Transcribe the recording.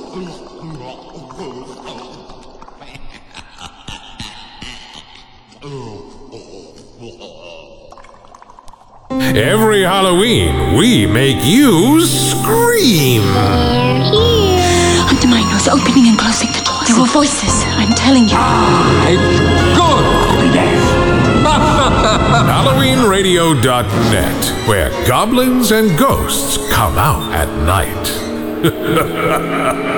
Every Halloween, we make you scream. They're here. Under my nose, opening and closing the doors. There were voices, I'm telling you. It's good. HalloweenRadio.net, where goblins and ghosts come out at night.